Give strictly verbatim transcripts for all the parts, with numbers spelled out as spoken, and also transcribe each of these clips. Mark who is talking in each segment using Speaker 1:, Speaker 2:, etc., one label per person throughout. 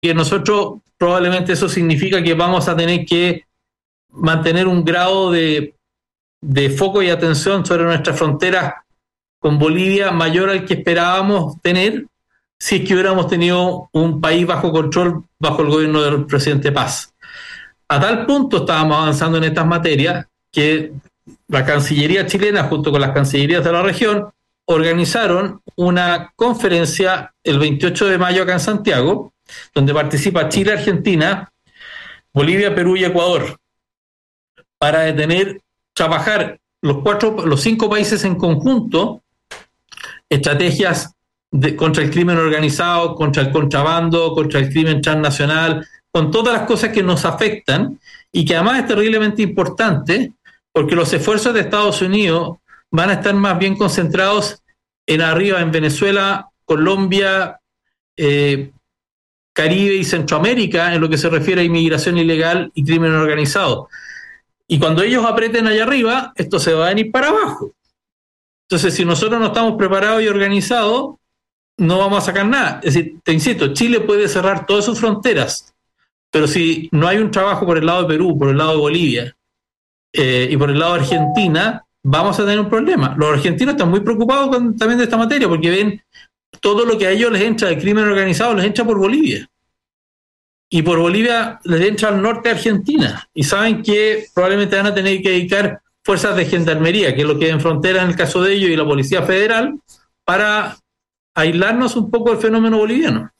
Speaker 1: que nosotros probablemente eso significa que vamos a tener que mantener un grado de, de foco y atención sobre nuestras fronteras con Bolivia mayor al que esperábamos tener si es que hubiéramos tenido un país bajo control bajo el gobierno del presidente Paz. A tal punto estábamos avanzando en estas materias que la Cancillería chilena, junto con las cancillerías de la región, organizaron una conferencia el veintiocho de mayo acá en Santiago, donde participa Chile, Argentina, Bolivia, Perú y Ecuador, para detener, trabajar los cuatro, los cinco países en conjunto, estrategias de, contra el crimen organizado, contra el contrabando, contra el crimen transnacional, con todas las cosas que nos afectan y que además es terriblemente importante porque los esfuerzos de Estados Unidos van a estar más bien concentrados en arriba, en Venezuela, Colombia, eh, Caribe y Centroamérica, en lo que se refiere a inmigración ilegal y crimen organizado. Y cuando ellos aprieten allá arriba, esto se va a venir para abajo. Entonces, si nosotros no estamos preparados y organizados, no vamos a sacar nada. Es decir, te insisto, Chile puede cerrar todas sus fronteras, pero si no hay un trabajo por el lado de Perú, por el lado de Bolivia eh, y por el lado de Argentina, vamos a tener un problema. Los argentinos están muy preocupados con, también de esta materia, porque ven todo lo que a ellos les entra de crimen organizado, les entra por Bolivia. Y por Bolivia les entra al norte de Argentina. Y saben que probablemente van a tener que dedicar fuerzas de gendarmería, que es lo que es en frontera en el caso de ellos, y la Policía Federal, para aislarnos un poco del fenómeno boliviano.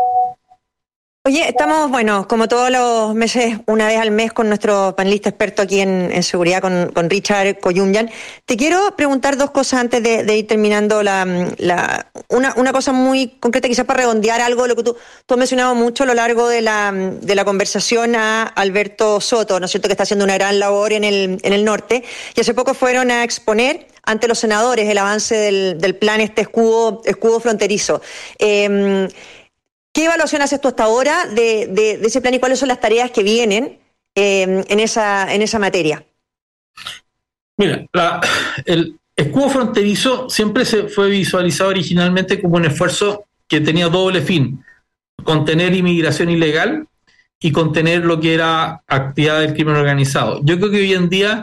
Speaker 2: Oye, estamos, bueno, como todos los meses, una vez al mes con nuestro panelista experto aquí en, en seguridad, con, con Richard Koyunyan. Te quiero preguntar dos cosas antes de, de ir terminando. la, la una, una cosa muy concreta, quizás para redondear algo de lo que tú, tú has mencionado mucho a lo largo de la, de la conversación a Alberto Soto, ¿no es cierto?, que está haciendo una gran labor en el, en el norte, y hace poco fueron a exponer ante los senadores el avance del, del plan, este escudo, escudo fronterizo. Eh, ¿Qué evaluación haces tú hasta ahora de, de, de ese plan y cuáles son las tareas que vienen eh, en, esa, en esa materia?
Speaker 1: Mira, la, el escudo fronterizo siempre se fue visualizado originalmente como un esfuerzo que tenía doble fin: contener inmigración ilegal y contener lo que era actividad del crimen organizado. Yo creo que hoy en día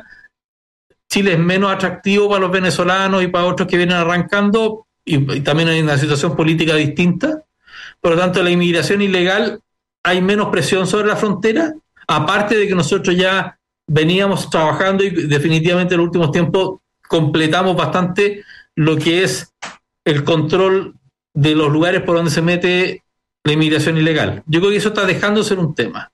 Speaker 1: Chile es menos atractivo para los venezolanos y para otros que vienen arrancando, y, y también hay una situación política distinta. Por lo tanto, la inmigración ilegal, hay menos presión sobre la frontera, aparte de que nosotros ya veníamos trabajando y definitivamente en los últimos tiempos completamos bastante lo que es el control de los lugares por donde se mete la inmigración ilegal. Yo creo que eso está dejando de ser un tema.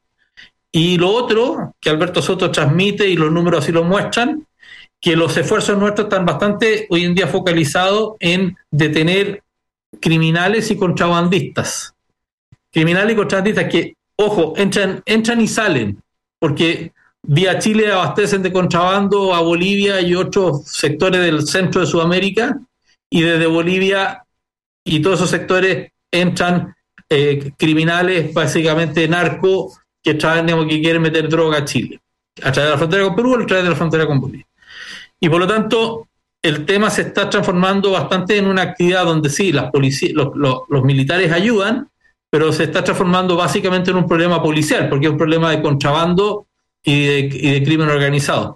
Speaker 1: Y lo otro, que Alberto Soto transmite y los números así lo muestran, que los esfuerzos nuestros están bastante hoy en día focalizados en detener criminales y contrabandistas. Criminales y contrabandistas que, ojo, entran, entran y salen, porque vía Chile abastecen de contrabando a Bolivia y otros sectores del centro de Sudamérica, y desde Bolivia y todos esos sectores entran eh, criminales, básicamente narco, que traen, digamos, que quieren meter droga a Chile, a través de la frontera con Perú o a través de la frontera con Bolivia. Y por lo tanto, el tema se está transformando bastante en una actividad donde sí, las polici- los, los, los militares ayudan, pero se está transformando básicamente en un problema policial, porque es un problema de contrabando y de, y de crimen organizado.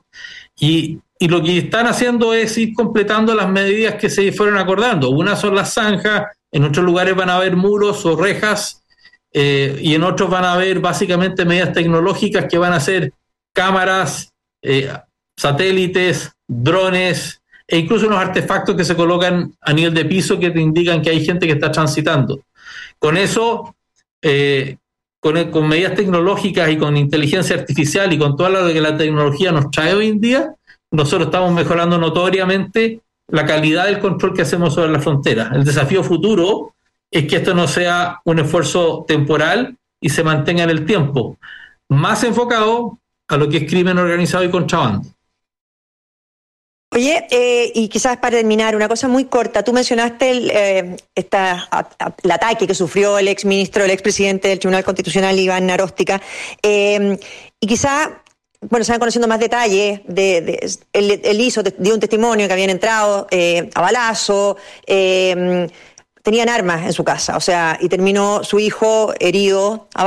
Speaker 1: Y, y lo que están haciendo es ir completando las medidas que se fueron acordando. Una son las zanjas, en otros lugares van a haber muros o rejas, eh, y en otros van a haber básicamente medidas tecnológicas que van a ser cámaras, eh, satélites, drones, e incluso unos artefactos que se colocan a nivel de piso que te indican que hay gente que está transitando. Con eso, eh, con, con medidas tecnológicas y con inteligencia artificial y con todo lo que la tecnología nos trae hoy en día, nosotros estamos mejorando notoriamente la calidad del control que hacemos sobre la frontera. El desafío futuro es que esto no sea un esfuerzo temporal y se mantenga en el tiempo, más enfocado a lo que es crimen organizado y contrabando.
Speaker 2: Oye, eh, y quizás para terminar, una cosa muy corta. Tú mencionaste el, eh, esta, a, a, el ataque que sufrió el exministro, el expresidente del Tribunal Constitucional, Iván Aróstica. Eh, y quizás, bueno, se van conociendo más detalles. De, de, él, él hizo, dio un testimonio que habían entrado eh, a balazo. Eh, tenían armas en su casa, o sea, y terminó su hijo herido